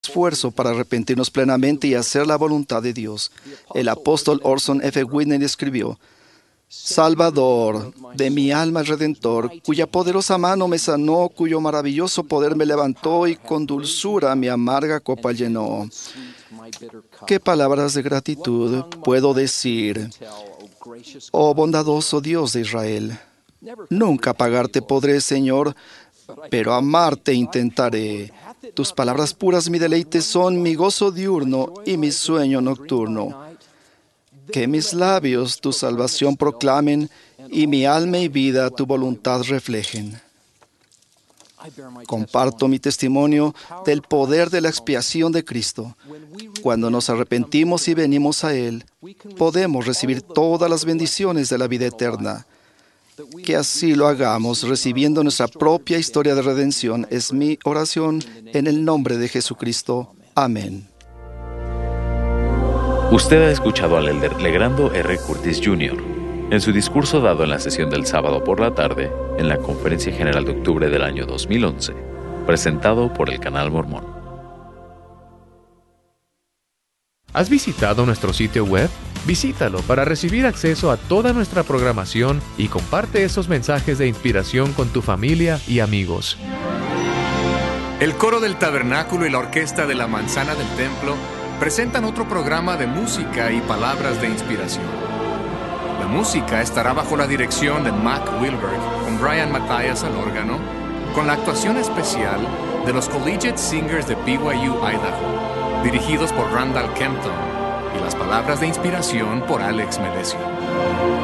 esfuerzo para arrepentirnos plenamente y hacer la voluntad de Dios. El apóstol Orson F. Whitney escribió: Salvador de mi alma redentor, cuya poderosa mano me sanó, cuyo maravilloso poder me levantó y con dulzura mi amarga copa llenó. ¿Qué palabras de gratitud puedo decir, oh bondadoso Dios de Israel? Nunca pagarte podré, Señor, pero amarte intentaré. Tus palabras puras mi deleite son, mi gozo diurno y mi sueño nocturno. Que mis labios tu salvación proclamen y mi alma y vida tu voluntad reflejen. Comparto mi testimonio del poder de la expiación de Cristo. Cuando nos arrepentimos y venimos a Él, podemos recibir todas las bendiciones de la vida eterna. Que así lo hagamos, recibiendo nuestra propia historia de redención, es mi oración en el nombre de Jesucristo. Amén. Usted ha escuchado al elder Legrando R. Curtis Jr. en su discurso dado en la sesión del sábado por la tarde en la Conferencia General de Octubre del año 2011, presentado por el Canal Mormón. ¿Has visitado nuestro sitio web? Visítalo para recibir acceso a toda nuestra programación y comparte esos mensajes de inspiración con tu familia y amigos. El coro del tabernáculo y la orquesta de la manzana del templo presentan otro programa de música y palabras de inspiración. La música estará bajo la dirección de Mac Wilberg, con Brian Matthias al órgano, con la actuación especial de los Collegiate Singers de BYU, Idaho, dirigidos por Randall Kempton, y las palabras de inspiración por Alex Melesio.